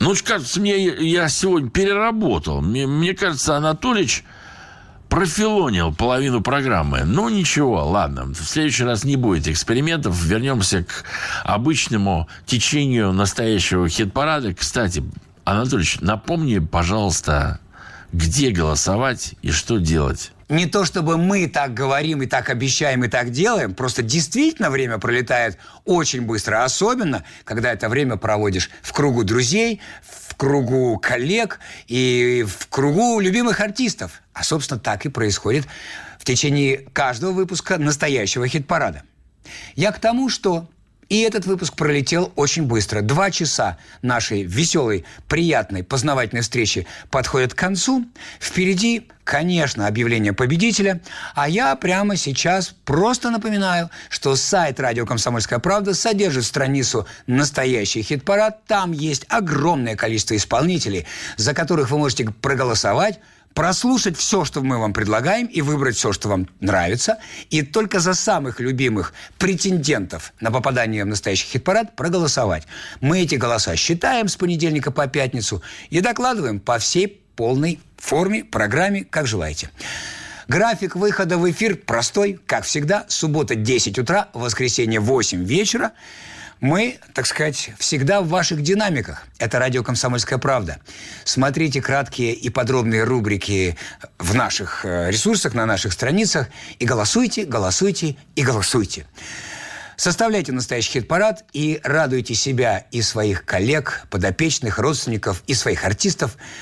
Ну, кажется, я сегодня переработал. Мне кажется, Анатолич профилонил половину программы. Ну, ничего, ладно. В следующий раз не будет экспериментов. Вернемся к обычному течению настоящего хит-парада. Кстати, Анатолич, напомни, пожалуйста, где голосовать и что делать. Не то чтобы мы так говорим и так обещаем и так делаем, просто действительно время пролетает очень быстро, особенно, когда это время проводишь в кругу друзей, в кругу коллег и в кругу любимых артистов. А, собственно, так и происходит в течение каждого выпуска настоящего хит-парада. Я к тому, что и этот выпуск пролетел очень быстро. 2 часа нашей веселой, приятной, познавательной встречи подходят к концу. Впереди, конечно, объявление победителя. А я прямо сейчас просто напоминаю, что сайт «Радио Комсомольская правда» содержит страницу «Настоящий хит-парад». Там есть огромное количество исполнителей, за которых вы можете проголосовать, прослушать все, что мы вам предлагаем, и выбрать все, что вам нравится. И только за самых любимых претендентов на попадание в настоящий хит-парад проголосовать. Мы эти голоса считаем с понедельника по пятницу и докладываем по всей полной форме, программе, как желаете. График выхода в эфир простой, как всегда. Суббота 10 утра, воскресенье 8 вечера. Мы, так сказать, всегда в ваших динамиках. Это радио «Комсомольская правда». Смотрите краткие и подробные рубрики в наших ресурсах, на наших страницах. И голосуйте, голосуйте и голосуйте. Составляйте настоящий хит-парад и радуйте себя и своих коллег, подопечных, родственников и своих артистов